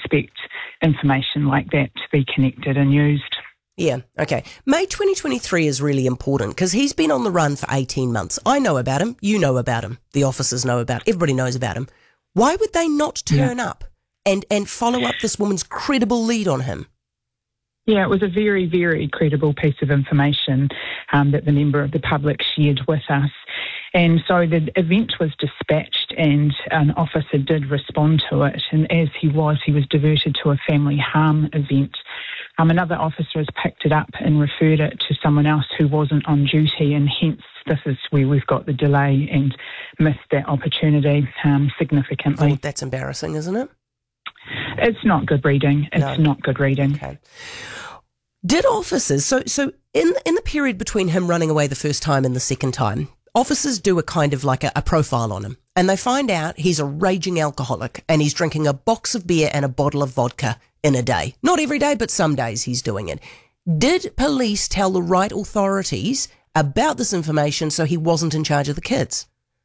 expect information like that to be connected and used. Yeah, okay. May 2023 is really important because he's been on the run for 18 months. I know about him. You know about him. The officers know about him. Everybody knows about him. Why would they not turn up and follow up this woman's credible lead on him? Yeah, it was a very, very credible piece of information that the member of the public shared with us. And so the event was dispatched and an officer did respond to it. And as he was diverted to a family harm event. Another officer has picked it up and referred it to someone else who wasn't on duty, and hence this is where we've got the delay and missed that opportunity significantly. Oh, that's embarrassing, isn't it? It's not good reading. Not good reading. Okay. Did officers, so in the period between him running away the first time and the second time, officers do a kind of like a profile on him, and they find out he's a raging alcoholic and he's drinking a box of beer and a bottle of vodka in a day. Not every day, but some days he's doing it. Did police tell the right authorities about this information so he wasn't in charge of the kids?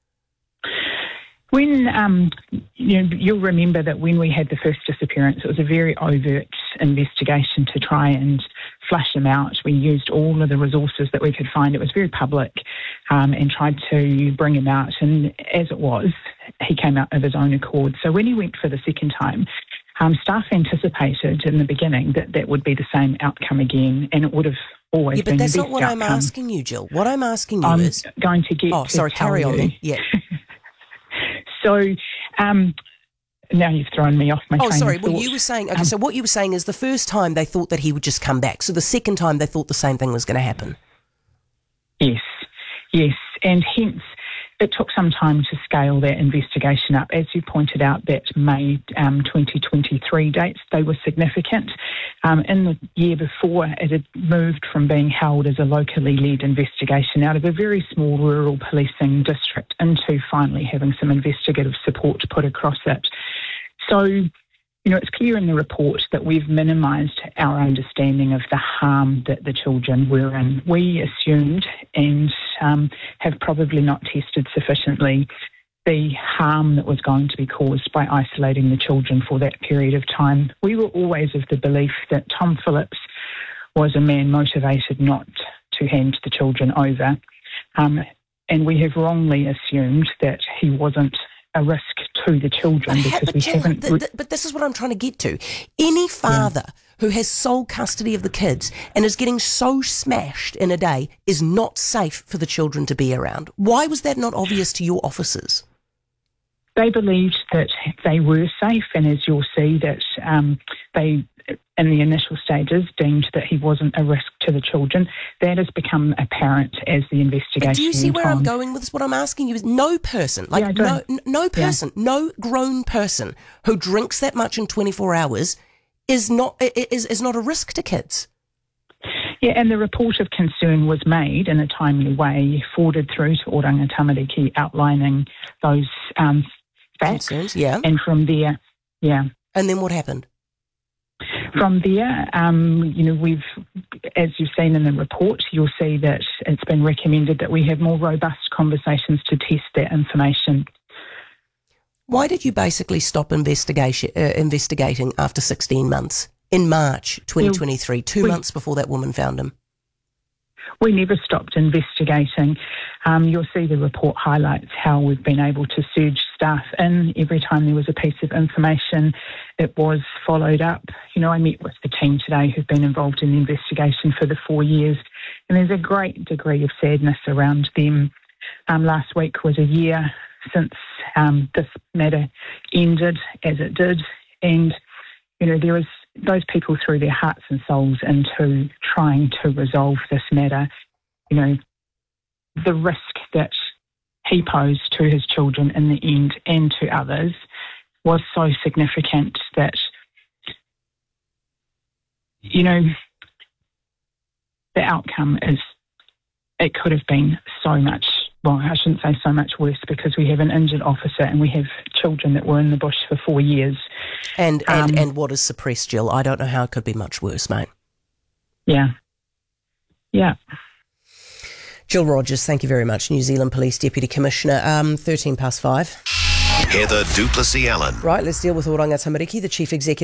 When you'll remember that when we had the first disappearance, it was a very overt investigation to try and flush him out. We used all of the resources that we could find. It was very public and tried to bring him out. And as it was, he came out of his own accord. So when he went for the second time, staff anticipated in the beginning that would be the same outcome again, and it would have always been the best outcome. But that's not what I'm asking you, Jill. What I'm asking you is... I'm going to get carry on then. Yeah. So now you've thrown me off my train of thought. Well, you were saying... Okay, so what you were saying is the first time they thought that he would just come back. So the second time they thought the same thing was going to happen. Yes. And hence... it took some time to scale that investigation up. As you pointed out, that May 2023 dates, they were significant. In the year before, it had moved from being held as a locally led investigation out of a very small rural policing district into finally having some investigative support put across it. So, it's clear in the report that we've minimised our understanding of the harm that the children were in. We assumed and have probably not tested sufficiently the harm that was going to be caused by isolating the children for that period of time. We were always of the belief that Tom Phillips was a man motivated not to hand the children over, and we have wrongly assumed that he wasn't a risk to the children But this is what I'm trying to get to. Any father who has sole custody of the kids and is getting so smashed in a day is not safe for the children to be around. Why was that not obvious to your officers? They believed that they were safe, and as you'll see that they, in the initial stages, deemed that he wasn't a risk to the children. That has become apparent as the investigation but do you see where I'm going with this? What I'm asking you is no person, no grown person who drinks that much in 24 hours is not a risk to kids. Yeah, and the report of concern was made in a timely way, forwarded through to Oranga Tamariki, outlining those facts. Concerns, yeah. And from there, And then what happened? From there, we've, as you've seen in the report, you'll see that it's been recommended that we have more robust conversations to test that information. Why did you basically stop investigating after 16 months? In March 2023, 2 months before that woman found him. We never stopped investigating. You'll see the report highlights how we've been able to surge staff in. Every time there was a piece of information, it was followed up. I met with the team today who've been involved in the investigation for the 4 years, and there's a great degree of sadness around them. Last week was a year since this matter ended as it did, and, there was those people threw their hearts and souls into trying to resolve this matter. The risk that he posed to his children in the end and to others was so significant that, the outcome is, it could have been so much, well, I shouldn't say so much worse, because we have an injured officer and we have children that were in the bush for 4 years. And what is suppressed, Jill? I don't know how it could be much worse, mate. Yeah. Jill Rogers, thank you very much. New Zealand Police Deputy Commissioner. 5:13. Heather du Plessis-Allen. Right, let's deal with Oranga Tamariki, the Chief Executive